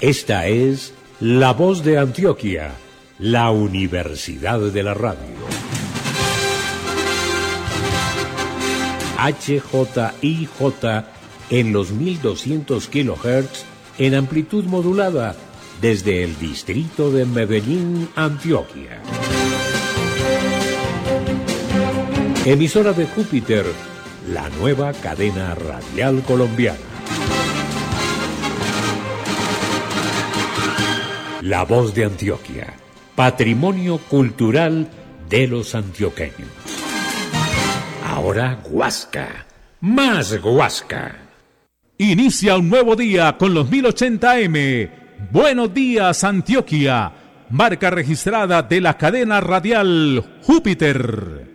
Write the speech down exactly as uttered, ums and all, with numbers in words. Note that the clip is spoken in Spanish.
Esta es La Voz de Antioquia, la Universidad de la Radio. H J I J en los mil doscientos kilohertz en amplitud modulada desde el distrito de Medellín, Antioquia. Emisora de Júpiter, la nueva cadena radial colombiana. La Voz de Antioquia, patrimonio cultural de los antioqueños. Ahora Guasca, más Guasca. Inicia un nuevo día con los mil ochenta eme. Buenos días, Antioquia, marca registrada de la cadena radial Júpiter.